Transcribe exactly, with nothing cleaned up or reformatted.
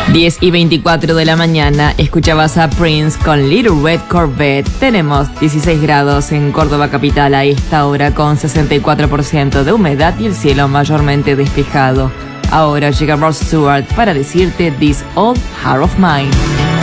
diez y veinticuatro de la mañana, escuchabas a Prince con Little Red Corvette. Tenemos dieciséis grados en Córdoba capital a esta hora, con sesenta y cuatro por ciento de humedad y el cielo mayormente despejado. Ahora llega Rod Stewart para decirte This Old Heart of Mine.